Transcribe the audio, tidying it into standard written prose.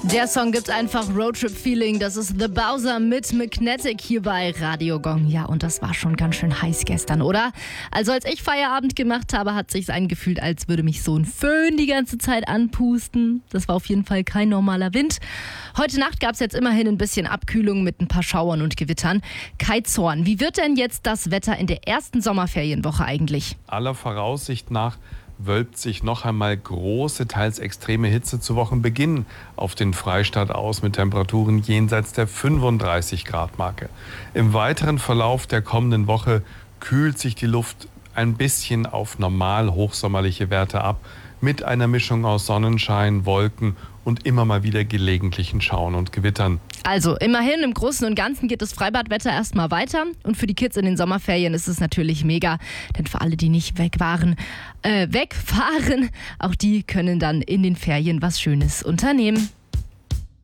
Der Song gibt einfach Roadtrip-Feeling. Das ist The Bowser mit Magnetic hier bei Radio Gong. Ja, und das war schon ganz schön heiß gestern, oder? Also als ich Feierabend gemacht habe, hat sich's angefühlt, als würde mich so ein Föhn die ganze Zeit anpusten. Das war auf jeden Fall kein normaler Wind. Heute Nacht gab's jetzt immerhin ein bisschen Abkühlung mit ein paar Schauern und Gewittern. Kai Zorn, wie wird denn jetzt das Wetter in der ersten Sommerferienwoche eigentlich? Aller Voraussicht nach wölbt sich noch einmal große, teils extreme Hitze zu Wochenbeginn auf den Freistaat aus mit Temperaturen jenseits der 35-Grad-Marke. Im weiteren Verlauf der kommenden Woche kühlt sich die Luft ein bisschen auf normal hochsommerliche Werte ab, mit einer Mischung aus Sonnenschein, Wolken und immer mal wieder gelegentlichen Schauern und Gewittern. Also immerhin, im Großen und Ganzen geht das Freibadwetter erstmal weiter. Und für die Kids in den Sommerferien ist es natürlich mega. Denn für alle, die nicht wegfahren, auch die können dann in den Ferien was Schönes unternehmen.